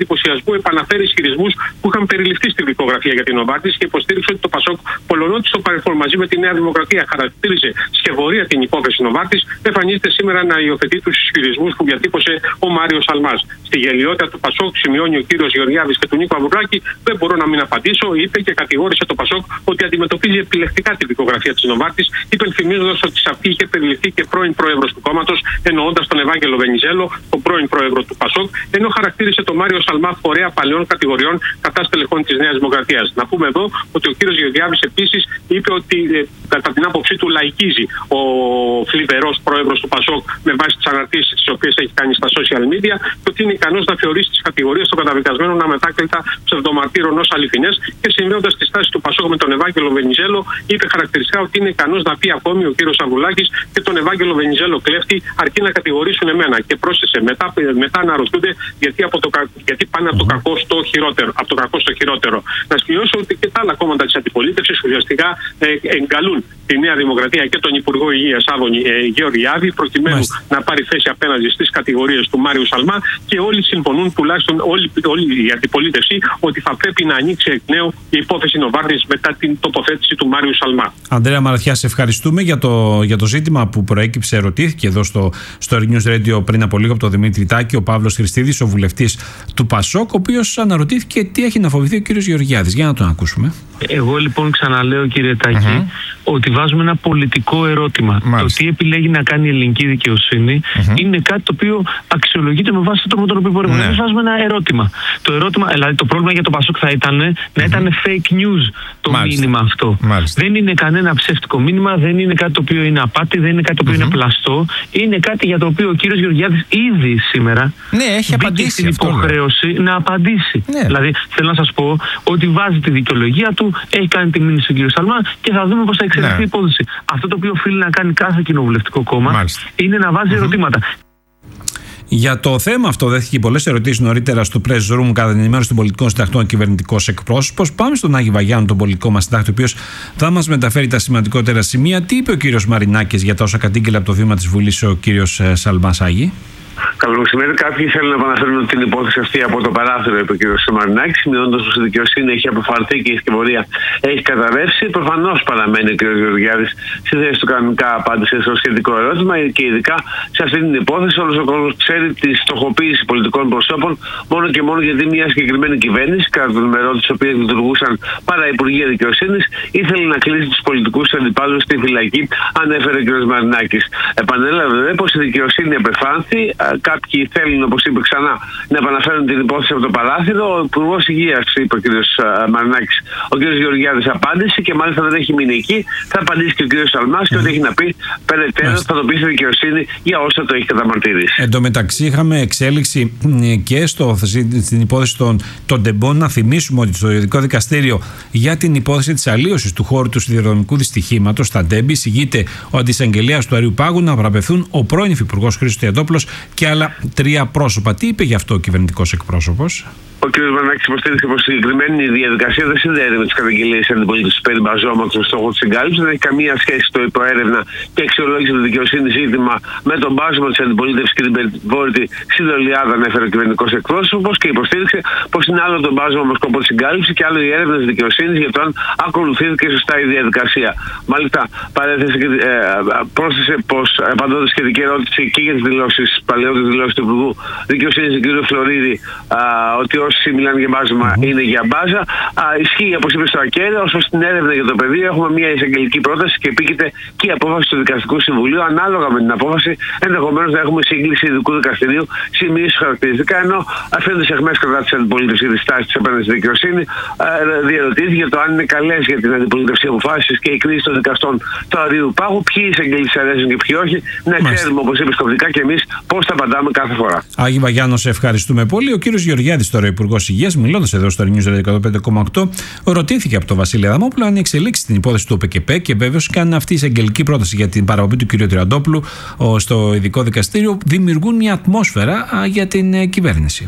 εντυπωσιασμού επαναφέρει ισχυρισμούς που είχαν περιληφθεί στη δικογραφία για την Νοβάρτις και υποστήριξε ότι το Πασόκ, πολωνότι στο παρελθόν μαζί με τη Νέα Δημοκρατία χαρακτήριζε σκευωρία την υπόθεση Νοβάρτις, εμφανίζεται σήμερα να υιοθετεί τους ισχυρισμούς που διατύπωσε ο Μάριος Αλμάς. Στη γελιότητα του Πασόκ, σημειώνει ο κύριος Γεωργιάδης και του Νίκο Αβουρλάκη, δεν μπορώ να μην απαντήσω, είπε και κατηγόρησε το Πασόκ ότι αντιμετωπίζει επιλεκτικά τη δικογραφία της Νοβάρτις, υπενθυμίζοντας ότι σε αυτή είχε περιληφθεί και πρώην πρόεδρος του κόμματος, εννοώντας τον Ευάγγελο Βενιζέλο, τον πρώην πρόεδρο του Πασόκ, ενώ χαρακτήρισε τον Μάριο Σαλμά φορέα παλαιών κατηγοριών κατά στελεχών της Νέας Δημοκρατίας. Να πούμε εδώ ότι ο κύριος Γεωργιάδης επίσης είπε ότι κατά την άποψή του λαϊκίζει ο φλιβερός πρόεδρος του Πασόκ με βάση τις αναρτήσεις τις οποίες έχει κάνει στα social media και ότι είναι ικανός να θεωρήσει τις κατηγορίες των καταδικασμένων αμετάκλητα ψευδομαρτύρων ως αληθινές και συνδέοντας τη στάση του Πασόκ με τον Ευάγγελο Βενιζέλο, είπε χαρακτηριστικά ότι είναι ικανός να πει ακόμη ο κύριος Αβουλάκης και τον Ευάγγελο Βενιζέλο κλέφτη, αρκεί να κατηγορήσουν εμένα. Και πρόσθεσε μετά να ρωτούνται γιατί πάνε από το κακό στο χειρότερο. Να σημειώσω ότι και τα άλλα κόμματα της αντιπολίτευσης ουσιαστικά εγκαλούν τη Νέα Δημοκρατία και τον Υπουργό Υγείας Άδωνη Γεωργιάδη προκειμένου να πάρει θέση απέναντι στις κατηγορίες του Μάριου Σαλμά και όλοι συμφωνούν, τουλάχιστον όλη η αντιπολίτευση, ότι θα πρέπει να ανοίξει εκ νέου η υπόθεση Νοβάρτις μετά την τοποθέτηση του Μάριου Σαλμά. Αντρέα Μαραθιά, σε ευχαριστούμε για το ζήτημα που προέκυψε. Ερωτήθηκε εδώ στο News Radio πριν από λίγο από τον Δημήτρη Τάκη, ο Παύλος Χριστίδης, ο βουλευτής του Πασόκ, ο οποίος αναρωτήθηκε τι έχει να φοβηθεί ο κύριος Γεωργιάδης. Για να τον ακούσουμε. Εγώ λοιπόν ξαναλέω, κύριε Τάκη, ότι βάζουμε ένα πολιτικό ερώτημα. Μάλιστα. Το τι επιλέγει να κάνει η ελληνική δικαιοσύνη είναι κάτι το οποίο αξιολογείται με βάση τον τρόπο τον οποίο μπορεί. Εμείς βάζουμε ένα ερώτημα. Το ερώτημα, δηλαδή το πρόβλημα για το Πασόκ θα ήταν να ήταν fake news το μήνυμα αυτό. Μάλιστα. Δεν είναι κανένα ψεύτικο μήνυμα, δεν είναι κάτι το οποίο είναι απάτη, δεν είναι κάτι το οποίο είναι πλαστό. Είναι κάτι για το οποίο ο κύριος Γεωργιάδης ήδη σήμερα έχει απαντήσει στην υποχρέωση να απαντήσει. Ναι. Δηλαδή θέλω να σας πω ότι βάζει τη δικαιολογία του, έχει κάνει τη μήνυση στον κύριο Σαλμά και θα δούμε πώς θα εξελιχθεί η υπόθεση. Αυτό το οποίο οφείλει να κάνει κάθε κοινοβουλευτικό κόμμα είναι να βάζει ερωτήματα. Για το θέμα αυτό δέχτηκε πολλές ερωτήσεις νωρίτερα στο Press Room κατά την ενημέρωση των πολιτικών συντακτών κυβερνητικός εκπρόσωπος. Πάμε στον Άγη Βαγιάννου, τον πολιτικό μας συντάκτη, ο οποίος θα μας μεταφέρει τα σημαντικότερα σημεία. Τι είπε ο κύριος Μαρινάκης για τα όσα κατήγγειλε από το βήμα της Βουλής ο κύριος Σαλμάς, Άγη? Καλό μεσημέρι. Κάποιοι θέλουν να επαναφέρουν την υπόθεση αυτή από το παράθυρο, είπε ο κ. Μαρινάκης, σημειώνοντας πως η δικαιοσύνη έχει αποφαρθεί και η σκευωρία έχει καταρρεύσει. Προφανώς παραμένει ο κ. Γεωργιάδης στη θέση του κανονικά απάντησε στο σχετικό ερώτημα και ειδικά σε αυτή την υπόθεση. Όλος ο κόσμος ξέρει τη στοχοποίηση πολιτικών προσώπων μόνο και μόνο γιατί μια συγκεκριμένη κυβέρνηση, κατά τον ημερών της οποίας λειτουργούσαν παραυπουργεία δικαιοσύνης, ήθελε να κλείσει τους πολιτικούς αντιπάλους στη φυλακή, ανέφερε ο κ. Μαρινάκης. Επανέλαβε πως η δικαιοσύνη επεφάνθη. Κάποιοι θέλουν, όπως είπε ξανά, να επαναφέρουν την υπόθεση από το παράθυρο. Ο Υπουργός Υγείας, είπε ο κ. Μαρινάκης, ο κ. Γεωργιάδης απάντησε και μάλιστα δεν έχει μείνει εκεί. Θα απαντήσει και ο κ. Σαλμάς και ό,τι έχει να πει περαιτέρω θα το πει στη δικαιοσύνη για όσα το έχει καταμαρτυρήσει. Εν τω μεταξύ, είχαμε εξέλιξη και στην υπόθεση των τεμπών. Να θυμίσουμε ότι στο Ειδικό Δικαστήριο για την υπόθεση της αλλίωσης του χώρου του σιδηροδρομικού δυστυχήματος στα Τέμπη εισηγείται ο αντισαγγελέας του Αριού Πάγου να παραπευθούν ο πρώην Υφυπουργός Χρήστος Τριαντόπουλος και άλλα 3 πρόσωπα. Τι είπε γι' αυτό ο κυβερνητικός εκπρόσωπος? Ο κ. Μαρινάκης υποστήριξε πως η συγκεκριμένη διαδικασία δεν συνδέεται με τις καταγγελίες της αντιπολίτευσης περί μπαζώματος στον στόχο της συγκάλυψης. Δεν έχει καμία σχέση το υποέρευνα και αξιολόγηση του δικαιοσύνη ζήτημα με τον μπάζωμα της αντιπολίτευσης και την περιβόρητη συντολιάδα, ανέφερε ο κυβερνητικός εκπρόσωπος και υποστήριξε πως είναι άλλο το μπάζωμα με σκοπό τη συγκάλυψη και άλλο η έρευνα της δικαιοσύνης για το αν ακολουθήθηκε σωστά η διαδικασία. Μάλιστα, παρέθεσε και πρόσθεσε πως απαντώντας σχετική ερώτηση και για τις δηλώσεις, παλαιότερες δηλώσεις του Υπουργού Δικαιοσύνης του κ. Φλωρίδη, ότι όσοι μιλάνε για μπάζωμα είναι για μπάζα. Ισχύει, όπως είπε στο ακέραιο, όσο στην έρευνα για το πεδίο έχουμε μια εισαγγελική πρόταση και επίκειται και η απόφαση του Δικαστικού Συμβουλίου. Ανάλογα με την απόφαση, ενδεχομένως να έχουμε σύγκληση ειδικού δικαστηρίου σημείωση χαρακτηριστικά. Ενώ αφήνοντας αιχμές κατά της αντιπολίτευσης τη στάση της απέναντι στη δικαιοσύνη, διερωτήθηκε για το αν είναι καλές για την αντιπολίτευση αποφάσεις και η κρίση των δικαστών του Αρείου Πάγου, ποιοι εισαγγελείς αρέσουν και ποιοι όχι. Να ξέρουμε, όπως είπε σκοπτικά και εμείς, πώς θα απαντάμε κάθε φορά. Άγη Βαγιάννο, σε ευχαριστούμε πολύ. Ο κύριος Γεωργιάδης, τώρα Υπουργός Υγείας, μιλώντας εδώ στο News 105,8, ρωτήθηκε από τον Βασίλη Αδαμόπουλο αν εξελίξει την υπόθεση του ΟΠΚΠ και βέβαιος και αν αυτή η εισαγγελική πρόταση για την παραπομπή του κ. Τριαντόπουλου στο Ειδικό Δικαστήριο δημιουργούν μια ατμόσφαιρα για την κυβέρνηση.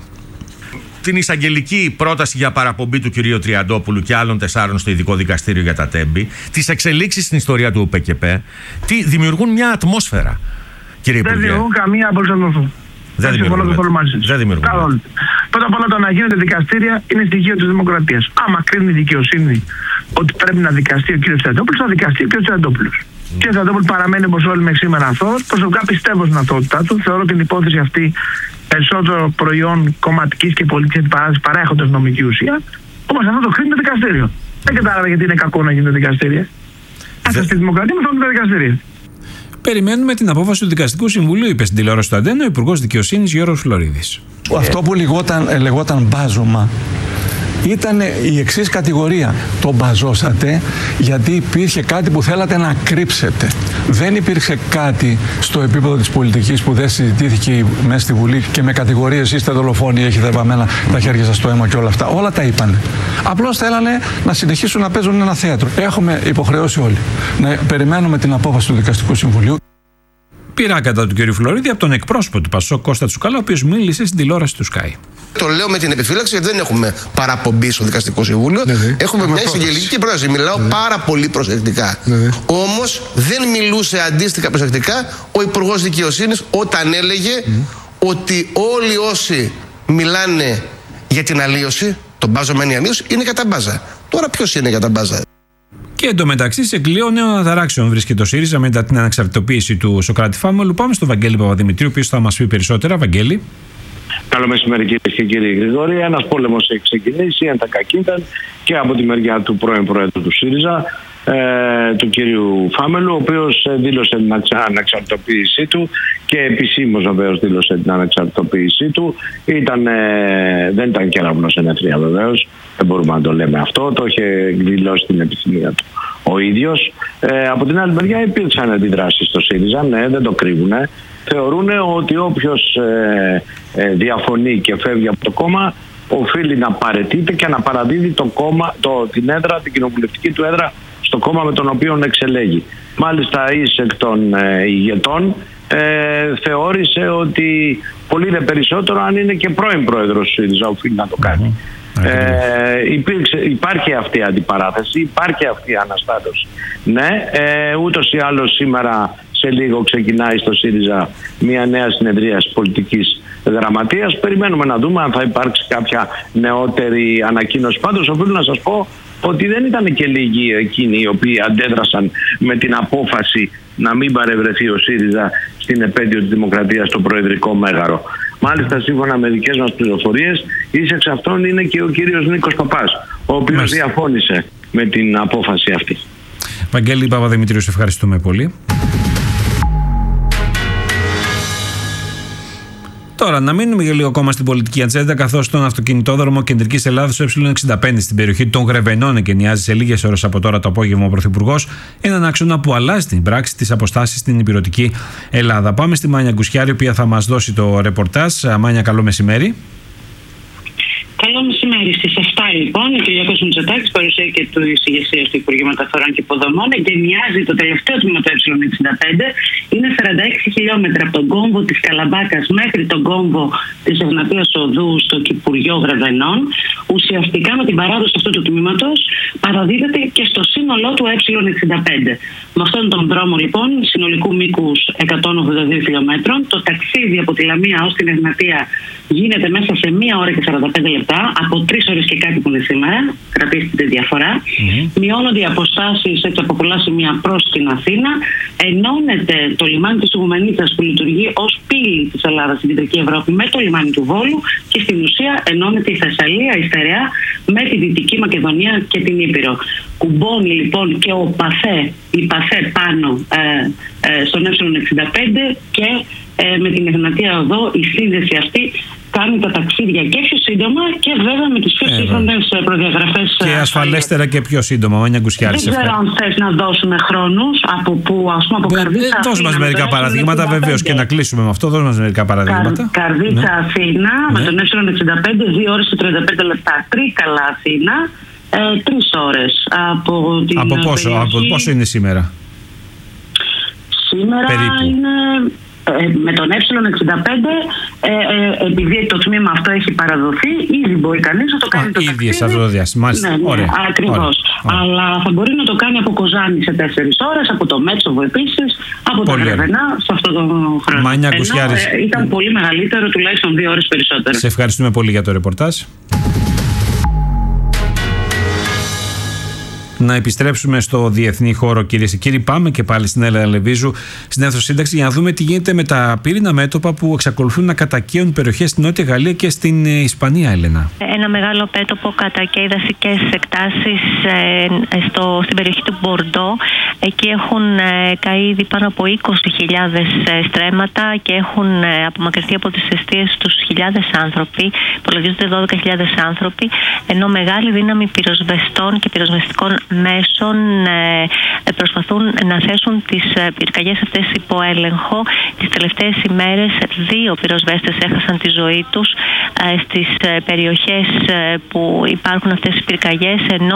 Την εισαγγελική πρόταση για παραπομπή του κ. Τριαντόπουλου και άλλων 4 στο Ειδικό Δικαστήριο για τα Τέμπη, τις εξελίξεις στην ιστορία του ΟΠΚΠ, δημιουργούν μια ατμόσφαιρα, κύριε Υπουργέ. Δεν δημιουργούν καμία απολύτως. Δεν δημιουργούν. Πρώτα απ' όλα, το να γίνονται δικαστήρια είναι στοιχείο της δημοκρατίας. Άμα κρίνει η δικαιοσύνη ότι πρέπει να δικαστεί ο κ. Τριαντόπουλος, θα δικαστεί ο κ. Τριαντόπουλος. Ο κ. Τριαντόπουλος παραμένει, όπως όλοι μέχρι σήμερα, αθώος. Προσωπικά πιστεύω στην αθωότητά του. Θεωρώ την υπόθεση αυτή περισσότερο προϊόν κομματικής και πολιτικής αντιπαράθεσης παρά έχοντας νομική ουσία. Όμως αυτό το κρίνει το δικαστήριο. Δεν κατάλαβα γιατί είναι κακό να γίνονται δικαστήρια. Άσε στη δημοκρατία μας τα δικαστήρια. Περιμένουμε την απόφαση του Δικαστικού Συμβουλίου, είπε στην τηλεόραση του Αντένα ο Υπουργός Δικαιοσύνης Γιώργος Φλωρίδης. Αυτό που λεγόταν μπάζωμα ήταν η εξής κατηγορία. Το μπαζώσατε γιατί υπήρχε κάτι που θέλατε να κρύψετε. Δεν υπήρξε κάτι στο επίπεδο της πολιτικής που δεν συζητήθηκε μέσα στη Βουλή και με κατηγορίες είστε δολοφόνοι, έχετε βαμμένα τα χέρια σας στο αίμα και όλα αυτά. Όλα τα είπανε. Απλώς θέλανε να συνεχίσουν να παίζουν ένα θέατρο. Έχουμε υποχρεώσει όλοι να περιμένουμε την απόφαση του Δικαστικού Συμβουλίου. Πειρά κατά του κ. Φλωρίδη από τον εκπρόσωπο του Πασόκ, Κώστα Τσουκαλά, ο οποίος μίλησε στην τηλεόραση του Sky. Το λέω με την επιφύλαξη γιατί δεν έχουμε παραπομπή στο Δικαστικό Συμβούλιο. Έχουμε μια εισαγγελική πρόταση. Μιλάω πάρα πολύ προσεκτικά. Όμως δεν μιλούσε αντίστοιχα προσεκτικά ο Υπουργός Δικαιοσύνης όταν έλεγε ότι όλοι όσοι μιλάνε για την αλλίωση, τον μπάζωμένη αλλίωση, είναι κατά μπάζα. Τώρα ποιος είναι κατά μπάζα? Και εντωμεταξύ, σε κλειό νέων αναταράξεων βρίσκεται το ΣΥΡΙΖΑ μετά την αναξαρτητοποίηση του Σωκράτη Φάμελου. Πάμε στον Βαγγέλη Παπαδημητρίου, ο οποίος θα μας πει περισσότερα. Βαγγέλη. Καλό μεσημέρι, κυρίες και κύριοι Γρηγόρη. Ένας πόλεμος έχει ξεκινήσει, εν τα κακίνταν, και από τη μεριά του πρώην Προέδρου του ΣΥΡΙΖΑ, του κυρίου Φάμελου, ο οποίος δήλωσε την αναξαρτητοποίησή του και επισήμως βεβαίως δήλωσε την αναξαρτητοποίησή του. Δεν ήταν κεραυνός ενεθρία βεβαίως, δεν μπορούμε να το λέμε αυτό, το είχε δηλώσει την επιθυμία του ο ίδιος. Από την άλλη μεριά υπήρξαν αντιδράσεις στο ΣΥΡΙΖΑ, ναι, δεν το κρύβουνε. Θεωρούν ότι όποιος διαφωνεί και φεύγει από το κόμμα οφείλει να παραιτείται και να παραδίδει το κόμμα, την έδρα, την κοινοβουλευτική του έδρα στο κόμμα με τον οποίο εξελέγει. Μάλιστα εις εκ των ηγετών θεώρησε ότι πολύ δε περισσότερο αν είναι και πρώην πρόεδρος του ΣΥΡΙΖΑ οφείλει να το κάνει. Υπάρχει αυτή η αντιπαράθεση, υπάρχει αυτή η αναστάτωση. Ναι, ούτως ή άλλως σήμερα σε λίγο ξεκινάει στο ΣΥΡΙΖΑ μια νέα συνεδρίαση πολιτικής γραμματείας. Περιμένουμε να δούμε αν θα υπάρξει κάποια νεότερη ανακοίνωση. Πάντως οφείλω να σας πω ότι δεν ήταν και λίγοι εκείνοι οι οποίοι αντέδρασαν με την απόφαση να μην παρευρεθεί ο ΣΥΡΙΖΑ στην επέτειο της Δημοκρατίας στο Προεδρικό Μέγαρο. Μάλιστα, σύμφωνα με δικές μας πληροφορίες, εις εξ αυτών είναι και ο κύριος Νίκος Παπάς, ο οποίος διαφώνησε με την απόφαση αυτή. Βαγγέλη Παπαδημητρίου, σε ευχαριστούμε πολύ. Τώρα, να μείνουμε για λίγο ακόμα στην πολιτική ατζέντα, καθώς τον αυτοκινητόδρομο Κεντρικής Ελλάδας, ο Ε65, στην περιοχή των Γρεβενών, εγκαινιάζει σε λίγες ώρες από τώρα το απόγευμα ο Πρωθυπουργός, έναν άξονα που αλλάζει την πράξη της αποστάσης στην υπηρετική Ελλάδα. Πάμε στη Μάνια Γκουσιάρη, η οποία θα μας δώσει το ρεπορτάζ. Μάνια, καλό μεσημέρι. Καλό μεσημέρι. Στις 7 λοιπόν, ο Κυριάκος Μητσοτάκης, παρουσία και της ηγεσίας του Υπουργείου Μεταφορών και Υποδομών, εγκαινιάζει το τελευταίο τμήμα του Ε65. Είναι 46 χιλιόμετρα από τον κόμβο της Καλαμπάκας μέχρι τον κόμβο της Ευνατίας Οδού στο Κυπουριό Γρεβενών. Ουσιαστικά με την παράδοση αυτού του τμήματος παραδίδεται και στο σύνολό του Ε65. Με αυτόν τον δρόμο λοιπόν, συνολικού μήκους 182 χιλιόμετρων, το ταξίδι από τη Λαμία ως την Ευνατία γίνεται μέσα σε 1 ώρα και 45 λεπτά, από 3 ώρες και κάτι που είναι σήμερα, κρατήστε τη διαφορά. Μειώνονται οι αποστάσεις έτσι από πολλά σημεία προς την Αθήνα. Ενώνεται το λιμάνι της Ουγουμενίτσας που λειτουργεί ως πύλη της Ελλάδας στην Κεντρική Ευρώπη με το λιμάνι του Βόλου και στην ουσία ενώνεται η Θεσσαλία, η Στερεά με τη Δυτική Μακεδονία και την Ήπειρο. Κουμπώνει λοιπόν και η Παθέ πάνω στον Ε65 και με την Ευνατία Οδό η σύνδεση αυτή κάνει τα ταξίδια και πιο σύντομα και βέβαια με τις πιο σύγχρονες προδιαγραφές. Και ασφαλέστερα και πιο σύντομα. Μάνια Γκουσιάρη. Δεν ξέρω αν θες να δώσουμε χρόνους από πού, ας πούμε, από Καρδίτσα. Δώσε μας μερικά παραδείγματα, βεβαίως, και να κλείσουμε με αυτό. Δώσε μας μερικά παραδείγματα. Καρδίτσα Αθήνα με τον Ε65, 2 ώρες και 35 λεπτά. Τρίκαλα Αθήνα, 3 ώρες. Από πόσο είναι σήμερα? Σήμερα περίπου είναι με τον Ε65, επειδή το τμήμα αυτό έχει παραδοθεί, ήδη μπορεί κανείς να το κάνει το ταξίδι. Ήδη σε αυτό το διάστημα. Ναι, ακριβώς. Αλλά θα μπορεί να το κάνει από Κοζάνη σε 4 ώρες, από το Μέτσοβο επίσης, από τα Γρεβενά σε αυτό το χρόνο. Μάνια Ενώ ήταν πολύ μεγαλύτερο, τουλάχιστον 2 ώρες περισσότερο. Σε ευχαριστούμε πολύ για το ρεπορτάζ. Να επιστρέψουμε στο διεθνή χώρο, κυρίες και κύριοι. Πάμε και πάλι στην Έλενα Λεβίζου, στην αίθουσα σύνταξη, για να δούμε τι γίνεται με τα πύρινα μέτωπα που εξακολουθούν να κατακαίουν περιοχές στην Νότια Γαλλία και στην Ισπανία, Έλενα. Ένα μεγάλο μέτωπο κατακαίει δασικές εκτάσεις στην περιοχή του Μπορντό. Εκεί έχουν καεί ήδη πάνω από 20.000 στρέμματα και έχουν απομακρυνθεί από τις εστίες τους χιλιάδες άνθρωποι. Υπολογίζονται 12.000 άνθρωποι, ενώ μεγάλη δύναμη πυροσβεστών και πυροσβεστικών μέσων προσπαθούν να θέσουν τις πυρκαγιές αυτές υπό έλεγχο. Τις τελευταίες ημέρες 2 πυροσβέστες έχασαν τη ζωή τους στις περιοχές που υπάρχουν αυτές οι πυρκαγιές, ενώ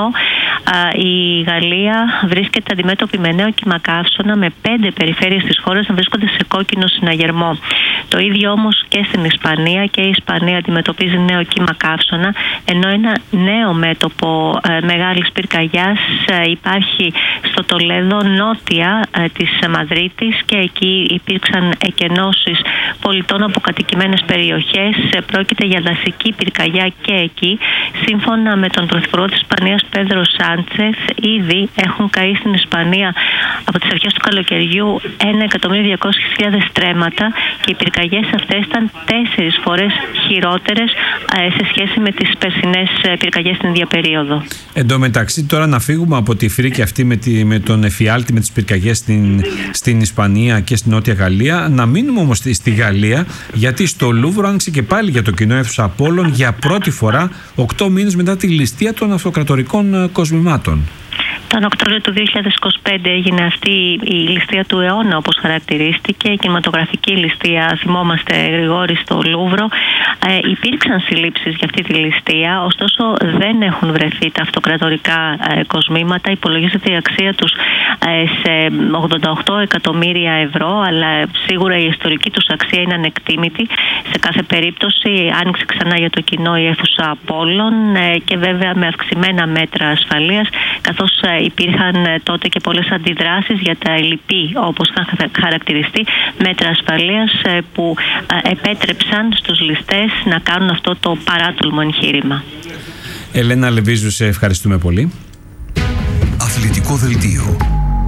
η Γαλλία βρίσκεται αντιμέτωπη με νέο κύμα καύσωνα, με 5 περιφέρειες της χώρας να βρίσκονται σε κόκκινο συναγερμό. Το ίδιο όμως και στην Ισπανία, και η Ισπανία αντιμετωπίζει νέο κύμα καύσωνα, ενώ ένα νέο μέτωπο μεγάλης πυρκαγιάς υπάρχει στο Τολέδο, νότια της Μαδρίτης, και εκεί υπήρξαν εκενώσεις πολιτών από κατοικημένες περιοχές. Πρόκειται για δασική πυρκαγιά και εκεί. Σύμφωνα με τον Πρωθυπουργό της Ισπανίας, Πέδρο Σάντσεθ, ήδη έχουν καεί στην Ισπανία από τις αρχές του καλοκαιριού 1.200.000 στρέμματα, και οι πυρκαγιές αυτές ήταν 4 φορές χειρότερες σε σχέση με τις περσινές πυρκαγιές την ίδια περίοδο. Εν τω μεταξύ, τώρα να φύγουμε από τη φρίκη αυτή με τον εφιάλτη, με τις πυρκαγιές στην Ισπανία και στην Νότια Γαλλία, να μείνουμε όμως στη Γαλλία, γιατί στο Λούβρο άνοιξε και πάλι για το κοινό αίθουσα Απόλλων για πρώτη φορά 8 μήνες μετά τη ληστεία των αυτοκρατορικών κοσμημάτων. Τον Οκτώβριο του 2025 έγινε αυτή η ληστεία του αιώνα, όπως χαρακτηρίστηκε, η κινηματογραφική ληστεία, θυμόμαστε, Γρηγόρη, στο Λούβρο. Υπήρξαν συλλήψεις για αυτή τη ληστεία, ωστόσο δεν έχουν βρεθεί τα αυτοκρατορικά κοσμήματα. Υπολογίζεται η αξία τους σε 88 εκατομμύρια ευρώ, αλλά σίγουρα η ιστορική τους αξία είναι ανεκτήμητη. Σε κάθε περίπτωση άνοιξε ξανά για το κοινό η αίθουσα Απόλλων, και βέβαια με αυξημένα μέτρα ασφαλείας, καθώς υπήρχαν τότε και πολλές αντιδράσεις για τα ελλειπή, όπως είχαν χαρακτηριστεί, μέτρα ασφαλείας που επέτρεψαν στους ληστές να κάνουν αυτό το παράτολμο εγχείρημα. Ελένα Λεβίζου, σε ευχαριστούμε πολύ. Αθλητικό δελτίο.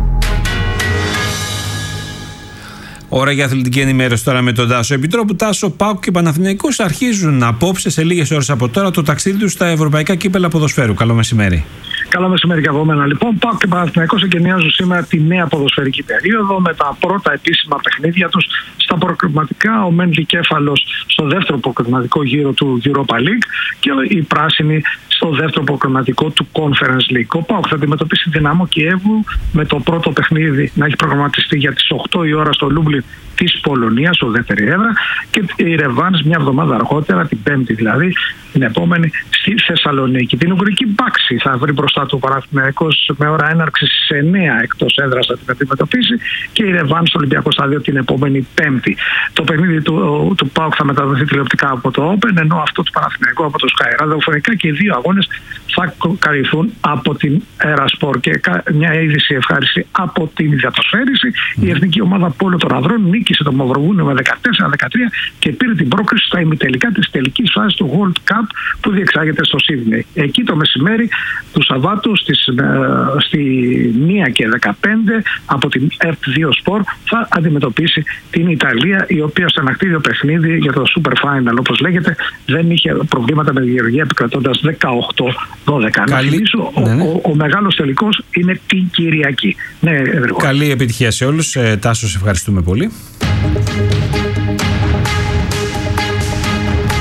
Ώρα για αθλητική ενημέρωση τώρα με τον Τάσο Επιτρόπου. Τάσο, ΠΑΟΚ και Παναθηναϊκός αρχίζουν απόψε, σε λίγες ώρες από τώρα, το ταξίδι τους στα ευρωπαϊκά κύπελα ποδοσφαίρου. Καλό μεσημέρι. Καλό μεσημέρι και από μένα. Λοιπόν, ΠΑΟΚ και Παναθηναϊκός εγκαινιάζουν σήμερα τη νέα ποδοσφαιρική περίοδο με τα πρώτα επίσημα παιχνίδια τους στα προκριματικά. Ο μεν δικέφαλος στο δεύτερο προκριματικό γύρο του Europa League και οι πράσινοι στο δεύτερο προκριματικό του Conference League. Ο ΠΑΟΚ θα αντιμετωπίσει Δυναμό Κιέβου με το πρώτο παιχνίδι να έχει προγραμματιστεί για τις 8 η ώρα στο Λούμπλιν της Πολωνίας, στο δεύτερη έδρα, και η ρεβάνς μια εβδομάδα αργότερα, την Πέμπτη δηλαδή, την επόμενη, στη Θεσσαλονίκη. Την Ουγγρική Μπάξη θα βρει μπροστά του Παναθηναϊκός με ώρα έναρξη στις 9 εκτός έδρας θα την αντιμετωπίσει, και η ρεβάνς στο Ολυμπιακό Στάδιο την επόμενη Πέμπτη. Το παιχνίδι του ΠΑΟΚ θα μεταδοθεί τηλεοπτικά από το Open, ενώ αυτό του Παναθηναϊκού από το Sky. Ραδιοφωνικά και οι δύο αγώνες θα καλυφθούν από την Ερασπορ. Και μια είδηση ευχάριστη από την υδατοσφαίριση. Η εθνική ομάδα Πόλο των Ανδρών νίκησε το Μαυροβούνιο με 14-13 και πήρε την πρόκριση στα ημιτελικά της τελικής φάσης του World Cup που διεξάγεται στο Σίδνεϊ. Εκεί το μεσημέρι του Σαββάτου στη 1 και 15 από την F2 Sport θα αντιμετωπίσει την Ιταλία, η οποία στο ανακτήριο παιχνίδι για το Super Final, όπως λέγεται, δεν είχε προβλήματα με τη Γεωργία, επικρατώντας 18-12. Να θυμίσω, ο μεγάλος τελικός είναι την Κυριακή. Ναι, καλή επιτυχία σε όλους. Τάσο, σε ευχαριστούμε πολύ.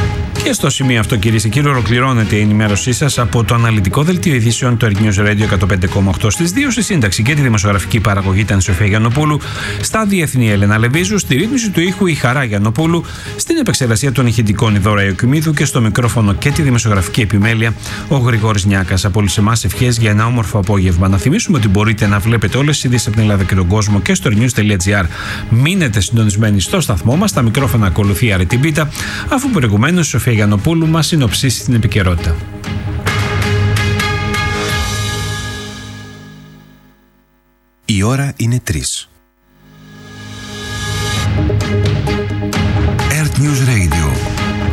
Και στο σημείο αυτό, κυρίες και κύριοι, ολοκληρώνεται η ενημέρωσή σας από το αναλυτικό δελτίο ειδήσεων του Earth News Radio 105,8. Στις 2 στη σύνταξη και τη δημοσιογραφική παραγωγή ήταν η Σοφία Γιαννοπούλου, στα διεθνή Έλενα Λεβίζου, στη ρύθμιση του ήχου η Χαρά Γιαννοπούλου, στην επεξεργασία των ηχητικών η Δώρα Ιωκημίδου και στο μικρόφωνο και τη δημοσιογραφική επιμέλεια ο Γρηγόρης Νιάκας. Από όλους εμάς ευχές για ένα όμορφο απόγευμα. Να θυμίσουμε ότι μπορείτε να βλέπετε όλες τις ειδήσεις από την Ελλάδα και τον κόσμο και στο news.gr. Μείνετε συντονισμένοι στο σταθμό μας. Τα μικρόφωνα ακολουθεί η Αρετή Μπίτα, αφού προηγουμένως η Σοφία Γιαννοπούλου μας συνοψίσει την επικαιρότητα. Η ώρα είναι 3.